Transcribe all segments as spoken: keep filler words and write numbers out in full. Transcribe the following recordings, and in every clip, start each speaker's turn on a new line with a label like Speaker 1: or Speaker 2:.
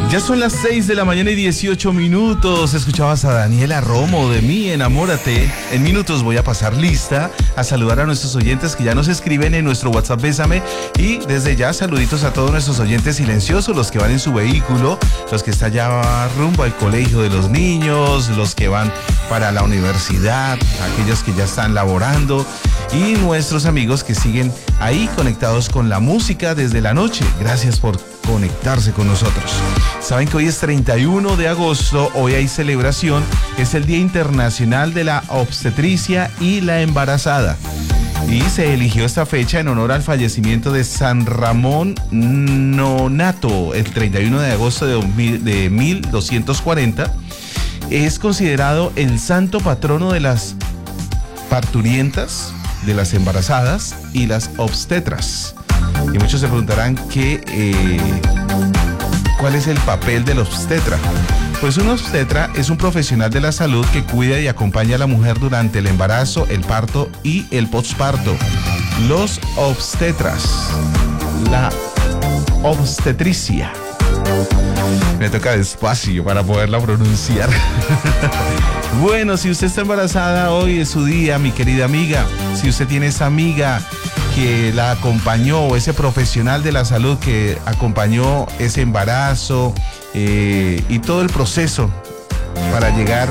Speaker 1: Ya son las seis de la mañana y dieciocho minutos. Escuchabas a Daniela Romo de Mi Enamórate. En minutos voy a pasar lista a saludar a nuestros oyentes que ya nos escriben en nuestro WhatsApp Bésame. Y desde ya saluditos a todos nuestros oyentes silenciosos, los que van en su vehículo, los que están ya rumbo al colegio de los niños, los que van para la universidad, aquellos que ya están laborando y nuestros amigos que siguen ahí conectados con la música desde la noche. Gracias por conectarse con nosotros. Saben que hoy es treinta y uno de agosto, hoy hay celebración, es el Día Internacional de la Obstetricia y la Embarazada. Y se eligió esta fecha en honor al fallecimiento de San Ramón Nonato, el treinta y uno de agosto de mil doscientos cuarenta. Es considerado el santo patrono de las parturientas, de las embarazadas y las obstetras. Y muchos se preguntarán qué, eh, ¿cuál es el papel del obstetra? Pues un obstetra es un profesional de la salud que cuida y acompaña a la mujer durante el embarazo, el parto y el posparto. Los obstetras, la obstetricia. Me toca despacio para poderla pronunciar. Bueno, si usted está embarazada, hoy es su día, mi querida amiga. Si usted tiene esa amiga que la acompañó, o ese profesional de la salud que acompañó ese embarazo eh, y todo el proceso para llegar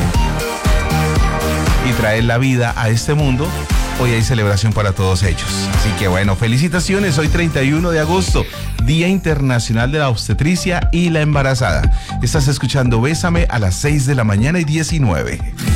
Speaker 1: y traer la vida a este mundo, hoy hay celebración para todos ellos. Así que bueno, felicitaciones, hoy treinta y uno de agosto, Día Internacional de la Obstetricia y la Embarazada. Estás escuchando Bésame a las seis de la mañana y diecinueve.